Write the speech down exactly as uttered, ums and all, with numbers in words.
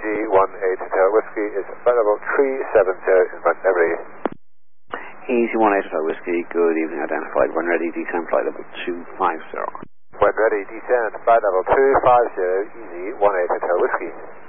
Easy one eight Hotel Whiskey is flight level three seven zero in Montgomery. Easy one eight Hotel Whiskey, good evening, identified. When ready, descend flight level two five zero. When ready, descend flight level two five zero, Easy one eight Hotel Whiskey.